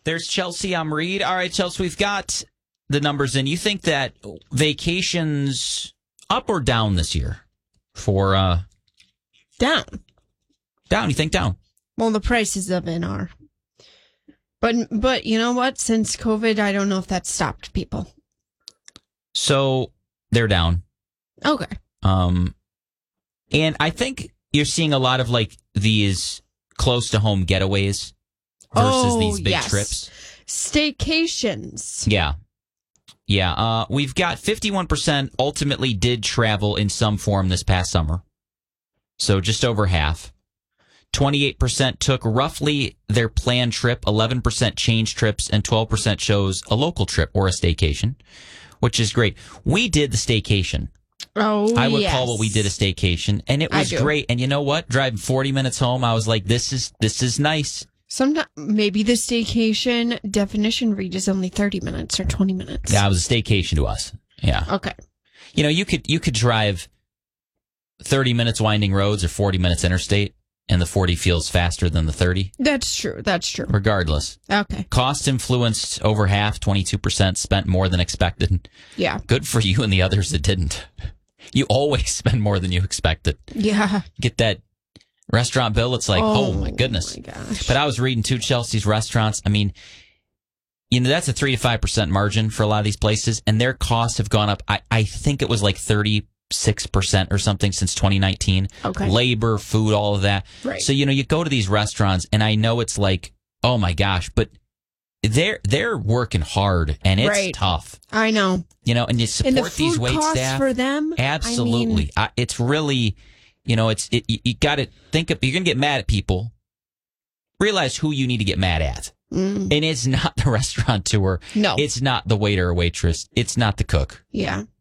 There's Chelsea. I'm Reed. All right, Chelsea, we've got the numbers in. You think that vacations up or down this year for Down. Down, you think down? Well, the prices of it are. But you know what? Since COVID, I don't know if that stopped people. So they're down. Okay. And I think you're seeing a lot of like these close to home getaways versus these big trips. Staycations. Yeah. Yeah. We've got 51% ultimately did travel in some form this past summer. So just over half. 28% took roughly their planned trip, 11% changed trips, and 12% chose a local trip or a staycation, which is great. We did the staycation. Oh, I would call what we did a staycation, and it was great. And you know what? Driving 40 minutes home, I was like, this is nice. Sometimes maybe the staycation definition read is only 30 minutes or 20 minutes. Yeah, it was a staycation to us. Yeah. Okay. You know, you could drive 30 minutes winding roads or 40 minutes interstate, and the 40 feels faster than the 30. That's true. Regardless. Okay. Cost influenced over half, 22% spent more than expected. Yeah. Good for you and the others that didn't. You always spend more than you expected. Yeah. Get that restaurant bill, it's like, oh my goodness. Oh my gosh. But I was reading too, Chelsea's restaurants. I mean, you know, that's a 3 to 5% margin for a lot of these places, and their costs have gone up. I think it was like 36% or something since 2019. Okay. Labor, food, all of that. Right. So, you know, you go to these restaurants, and I know it's like, oh my gosh, but they're working hard, and it's tough. I know. You know, and you support these wait staff for them. Absolutely. I mean, it's really, you know, you got to think of, you're going to get mad at people. Realize who you need to get mad at. And it's not the restaurateur. No. It's not the waiter or waitress. It's not the cook. Yeah.